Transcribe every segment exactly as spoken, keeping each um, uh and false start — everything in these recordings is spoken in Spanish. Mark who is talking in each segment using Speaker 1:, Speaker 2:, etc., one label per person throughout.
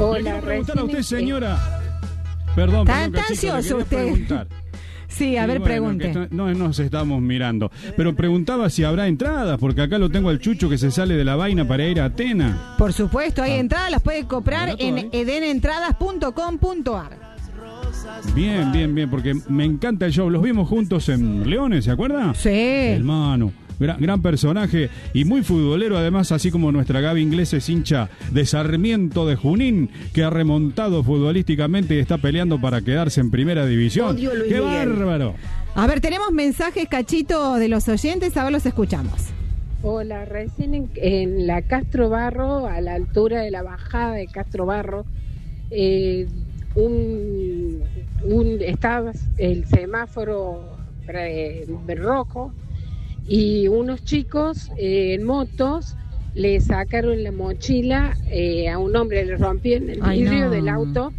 Speaker 1: Hola,
Speaker 2: le quiero preguntar a usted,
Speaker 1: recién-
Speaker 2: señora. Perdón,
Speaker 1: Tan-
Speaker 2: perdón,
Speaker 1: tan
Speaker 2: cachito, le
Speaker 1: ansioso
Speaker 2: quería
Speaker 1: usted.
Speaker 2: preguntar.
Speaker 1: Sí, a
Speaker 2: Sí,
Speaker 1: ver,
Speaker 2: bueno,
Speaker 1: pregunte.
Speaker 2: que está- no nos estamos mirando. Pero preguntaba si habrá entradas, porque acá lo tengo al Chucho que se sale de la vaina para ir a Atenas.
Speaker 1: Por supuesto, hay
Speaker 2: Ah.
Speaker 1: entradas, las puede comprar
Speaker 2: ¿Habrá
Speaker 1: en
Speaker 2: todavía?
Speaker 1: edenentradas punto com punto ar.
Speaker 2: Bien, bien, bien, porque me encanta el show. Los vimos juntos en Leones, ¿se acuerda?
Speaker 1: Sí.
Speaker 2: Hermano, gran, gran personaje y muy futbolero, además, así como nuestra Gaby Inglés es hincha de Sarmiento de Junín, que ha remontado futbolísticamente y está peleando para quedarse en primera división.
Speaker 3: Odio a Luis
Speaker 2: ¡Qué
Speaker 3: Miguel.
Speaker 2: bárbaro!
Speaker 1: A ver, tenemos mensajes, Cachito, de los oyentes, a ver, los escuchamos.
Speaker 4: Hola, recién en, en la Castro Barro, a la altura de la bajada de Castro Barro, eh, un, un, estaba el semáforo eh, rojo y unos chicos eh, en motos le sacaron la mochila eh, a un hombre, le rompieron el
Speaker 1: Ay,
Speaker 4: vidrio
Speaker 1: no.
Speaker 4: del auto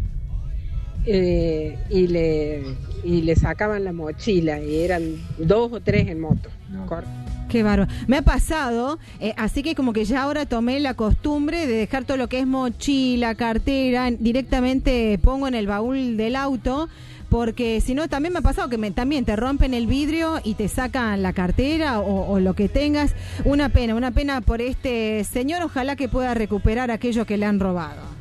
Speaker 4: eh, y le y le sacaban la mochila y eran dos o tres en moto. Cor-
Speaker 1: Qué bárbaro. Me ha pasado, eh, así que como que ya ahora tomé la costumbre de dejar todo lo que es mochila, cartera, en- directamente pongo en el baúl del auto, porque si no también me ha pasado que me, también te rompen el vidrio y te sacan la cartera o, o lo que tengas. Una pena, una pena por este señor, ojalá que pueda recuperar aquello que le han robado.